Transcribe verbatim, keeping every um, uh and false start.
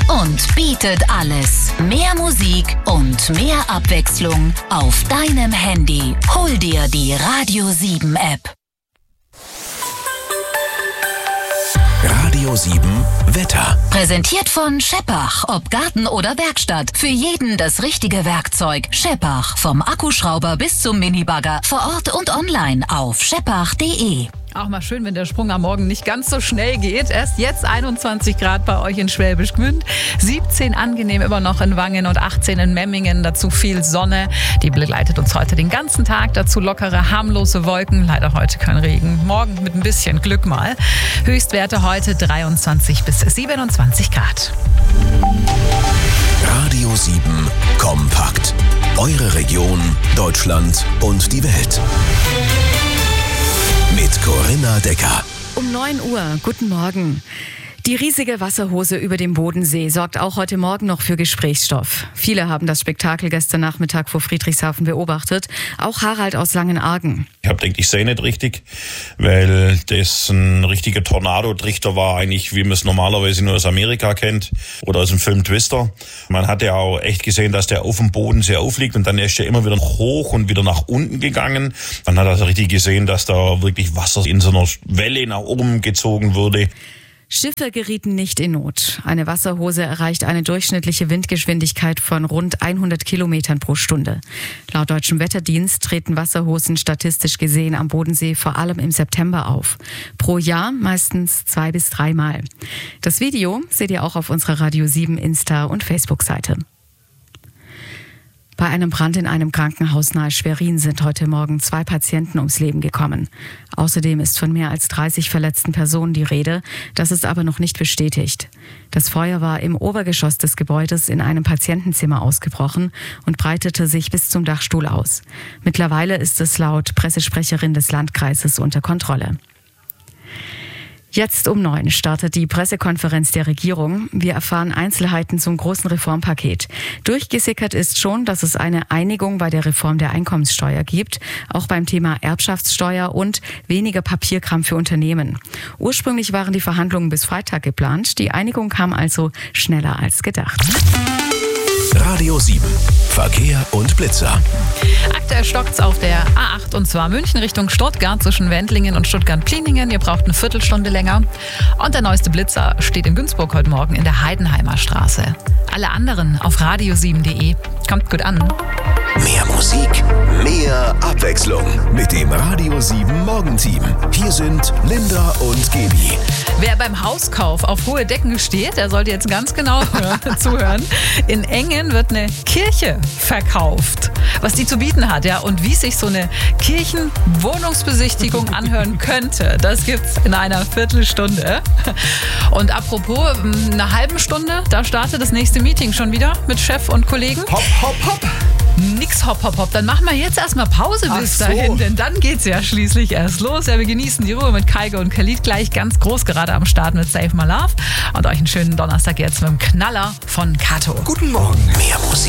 und bietet alles. Mehr Musik und mehr Abwechslung auf deinem Handy. Hol dir die Radio sieben App. Radio sieben Wetter. Präsentiert von Scheppach. Ob Garten oder Werkstatt. Für jeden das richtige Werkzeug. Scheppach. Vom Akkuschrauber bis zum Minibagger. Vor Ort und online auf scheppach punkt de. Auch mal schön, wenn der Sprung am Morgen nicht ganz so schnell geht. Erst jetzt einundzwanzig Grad bei euch in Schwäbisch Gmünd, siebzehn angenehm immer noch in Wangen und achtzehn in Memmingen. Dazu viel Sonne. Die begleitet uns heute den ganzen Tag. Dazu lockere, harmlose Wolken. Leider heute kein Regen. Morgen mit ein bisschen Glück mal. Höchstwerte heute dreiundzwanzig bis siebenundzwanzig Grad. Radio sieben Kompakt. Eure Region, Deutschland und die Welt. Mit Corinna Decker. Um neun Uhr, guten Morgen. Die riesige Wasserhose über dem Bodensee sorgt auch heute Morgen noch für Gesprächsstoff. Viele haben das Spektakel gestern Nachmittag vor Friedrichshafen beobachtet. Auch Harald aus Langenargen. Ich habe gedacht, ich sehe nicht richtig, weil das ein richtiger Tornado-Trichter war, eigentlich wie man es normalerweise nur aus Amerika kennt oder aus dem Film Twister. Man hat ja auch echt gesehen, dass der auf dem Bodensee aufliegt und dann ist er immer wieder hoch und wieder nach unten gegangen. Man hat also richtig gesehen, dass da wirklich Wasser in so einer Welle nach oben gezogen wurde. Schiffe gerieten nicht in Not. Eine Wasserhose erreicht eine durchschnittliche Windgeschwindigkeit von rund hundert Kilometern pro Stunde. Laut Deutschem Wetterdienst treten Wasserhosen statistisch gesehen am Bodensee vor allem im September auf. Pro Jahr meistens zwei bis dreimal. Das Video seht ihr auch auf unserer Radio sieben Insta- und Facebook-Seite. Bei einem Brand in einem Krankenhaus nahe Schwerin sind heute Morgen zwei Patienten ums Leben gekommen. Außerdem ist von mehr als dreißig verletzten Personen die Rede. Das ist aber noch nicht bestätigt. Das Feuer war im Obergeschoss des Gebäudes in einem Patientenzimmer ausgebrochen und breitete sich bis zum Dachstuhl aus. Mittlerweile ist es laut Pressesprecherin des Landkreises unter Kontrolle. Jetzt um neun startet die Pressekonferenz der Regierung. Wir erfahren Einzelheiten zum großen Reformpaket. Durchgesickert ist schon, dass es eine Einigung bei der Reform der Einkommenssteuer gibt, auch beim Thema Erbschaftssteuer und weniger Papierkram für Unternehmen. Ursprünglich waren die Verhandlungen bis Freitag geplant. Die Einigung kam also schneller als gedacht. Radio sieben Verkehr und Blitzer. Aktuell stockt's auf der A acht und zwar München Richtung Stuttgart zwischen Wendlingen und Stuttgart-Pliningen. Ihr braucht eine Viertelstunde länger. Und der neueste Blitzer steht in Günzburg heute Morgen in der Heidenheimer Straße. Alle anderen auf radio sieben punkt de. Kommt gut an. Mehr Musik, mehr Abwechslung mit dem Radio sieben Morgenteam. Hier sind Linda und Gaby. Wer beim Hauskauf auf hohe Decken steht, der sollte jetzt ganz genau zuhören. In Engen wird eine Kirche verkauft. Was die zu bieten hat, ja, und wie sich so eine Kirchenwohnungsbesichtigung anhören könnte, das gibt's in einer Viertelstunde. Und apropos, in einer halben Stunde, da startet das nächste Meeting schon wieder mit Chef und Kollegen. Hopp, hopp, hopp. Nix hopp, hopp, hopp. Dann machen wir jetzt erstmal Pause bis so. dahin, denn dann geht's ja schließlich erst los. Ja, wir genießen die Ruhe mit Kaige und Khalid gleich ganz groß gerade am Start mit Save My Love. Und euch einen schönen Donnerstag jetzt mit dem Knaller von Kato. Guten Morgen. Mehr Musik.